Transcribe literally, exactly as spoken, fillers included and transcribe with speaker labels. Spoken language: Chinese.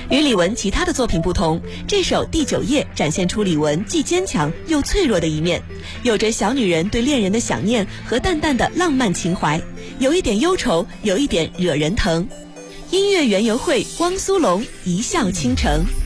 Speaker 1: 与李玟其他的作品不同，这首《第九夜》展现出李玟既坚强又脆弱的一面，有着小女人对恋人的想念和淡淡的浪漫情怀，有一点忧愁，有一点惹人疼。音乐园游会，汪苏泷，一笑倾城。